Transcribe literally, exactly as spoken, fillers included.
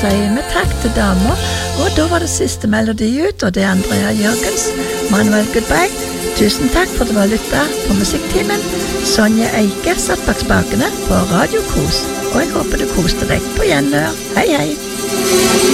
Sier vi takk til damer, og da var det siste melodi ut, og det er Andrea Jørgens, Manuel Goodbye. Tusen takk for at du var lyttet på Musikktimen. Sonja Eike satt bak spakene på Radio Kos, og jeg håper du koste deg på gjenhør. Hei, hei!